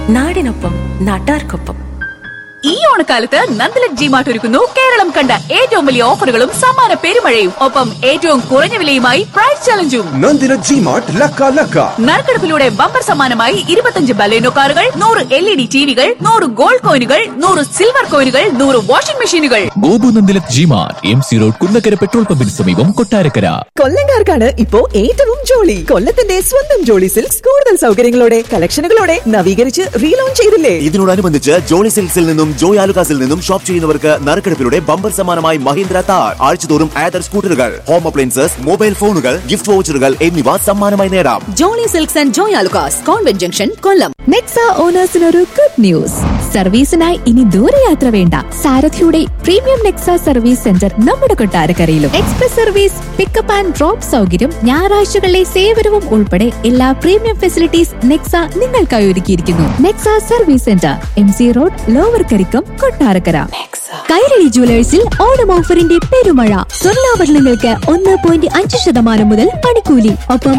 നാടിനൊപ്പം നാട്ടാർക്കൊപ്പം. ഈ ഓണക്കാലത്ത് നന്ദലക് ജിമാർട്ട് ഒരുക്കുന്നു കേരളം കണ്ട ഏറ്റവും വലിയ ഓഫറുകളും സമ്മാന പെരുമഴയും, ഒപ്പം ഏറ്റവും കുറഞ്ഞ വിലയുമായി പ്രൈസ് ചലഞ്ചും. നന്ദലക് ജിമാർട്ട് നറുക്കെടുപ്പിലൂടെ ബമ്പർ സമ്മാനമായി 25 ബലേനോ കാറുകൾ, 100 LED ടിവികൾ, 100 ഗോൾഡ് കോയിനുകൾ, 100 സിൽവർ കോയിനുകൾ, 100 വാഷിംഗ് മെഷീനുകൾ. Gopu നന്ദലക് G-Mart MC road Kunnakkara petrol പമ്പിന് സമീപം കൊട്ടാരക്കര. കൊല്ലംകാർക്കാണ് ഇപ്പോ ഏറ്റവും ജോളി. കൊല്ലത്തിന്റെ സ്വന്തം ജോളി സിൽക്സ് കൂടുതൽ സൗകര്യങ്ങളോടെ കളക്ഷനുകളോടെ നവീകരിച്ച് റീലോഞ്ച് ചെയ്തില്ലേ? ഇതിനോടനുബന്ധിച്ച് ജോളി സിൽക്സിൽ നിന്നും ജോയ് ആലുകാസിൽ നിന്നും ഷോപ്പ് ചെയ്യുന്നവർക്ക് നറുക്കെടുപ്പിലൂടെ ബമ്പർ സമ്മാനമായി മഹീന്ദ്ര താർ, ആഴ്ചതോറും ആദർ സ്കൂട്ടറുകൾ, ഹോം അപ്ലയൻസസ്, മൊബൈൽ ഫോണുകൾ, ഗിഫ്റ്റ് വൗച്ചറുകൾ എന്നിവ സമ്മാനമായി നേടാം. Jolly silks and Joy Alukkas, convent junction, Kollam. Nexa ഓണേഴ്സിനൊരു good news. സർവീസിനായി ഇനി ദൂരയാത്ര വേണ്ട. സാരഥിയുടെ പ്രീമിയം നെക്സ സർവീസ് സെന്റർ നമ്മുടെ കൊട്ടാരക്കരയിലും. Express service, pickup and drop സൗകര്യം, ഞായറാഴ്ചകളിലെ സേവനവും ഉൾപ്പെടെ എല്ലാ പ്രീമിയം ഫെസിലിറ്റീസ് നെക്സ നിങ്ങൾക്കായി ഒരുക്കിയിരിക്കുന്നു. Nexa service centre, MC road, lower Karikkam, Kottarakkara. Kairali ജുവലേഴ്സിൽ Onam ഓഫറിന്റെ പെരുമഴ. സ്വർണ്ണാഭരണങ്ങൾക്ക് 1.5% മുതൽ പണിക്കൂലി, ഒപ്പം